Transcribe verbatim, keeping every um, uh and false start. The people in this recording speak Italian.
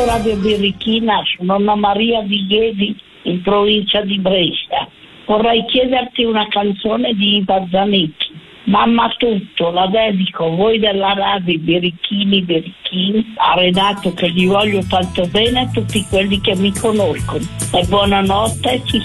Radio Birichina, sono Anna Maria di Chiedi, in provincia di Brescia. Vorrei chiederti una canzone di Iva Zanicchi. Mamma tutto, la dedico, voi della radio, Birichini, Birichini, a Renato che gli voglio tanto bene, a tutti quelli che mi conoscono. E buonanotte, ci